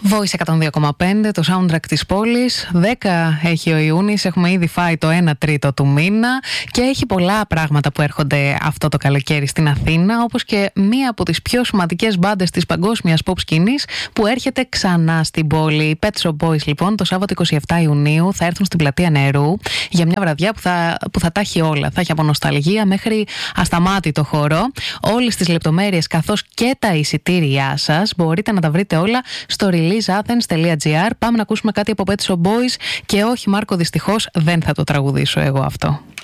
Voice 102,5, το soundtrack της πόλης. 10 έχει ο Ιούνις, έχουμε ήδη φάει το 1/3 του μήνα και έχει πολλά πράγματα που έρχονται αυτό το καλοκαίρι στην Αθήνα, όπως και μία από τις πιο σημαντικές μπάντες της παγκόσμιας pop σκηνής που έρχεται ξανά στην πόλη. Οι Pet Shop Boys, λοιπόν, το Σάββατο 27 Ιουνίου θα έρθουν στην Πλατεία Νερού για μια βραδιά που θα τα έχει όλα. Θα έχει από νοσταλγία μέχρι ασταμάτητο χώρο. Όλες τις λεπτομέρειες καθώς και τα εισιτήριά σας μπορείτε να τα βρείτε όλα στο releaseathens.gr. Πάμε να ακούσουμε κάτι από Pet Shop Boys και όχι, Μάρκο, δυστυχώς δεν θα το τραγουδήσω εγώ αυτό.